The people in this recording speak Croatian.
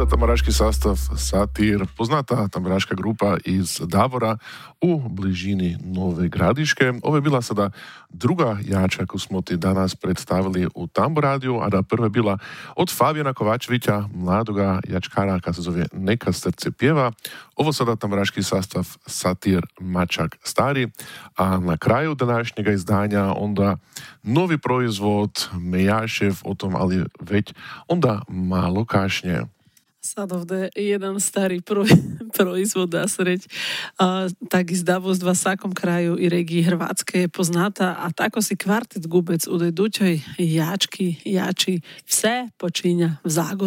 tamburaški sastav Satir, poznata tamburaška grupa iz Davora u bližini Nove Gradiške. Ovo je bila sada druga jača koju smo ti danas predstavili u Tamburadiju, a da prva je bila od Fabijana Kovačevića, mladoga jačkara, koja se zove Neka srce pjeva. Ovo sada tamburaški sastav Satir Mačak Stari, a na kraju današnjega izdanja onda novi proizvod Mejašev, o tom ali već onda malo kašnje. Sad ovdje jedan stari proizvod, da se reći, tak izdavost v vsakom kraju i regiji Hrvatske je poznata, a tako si kvartet Gubec u idućoj jači vse počinja v Zagorju.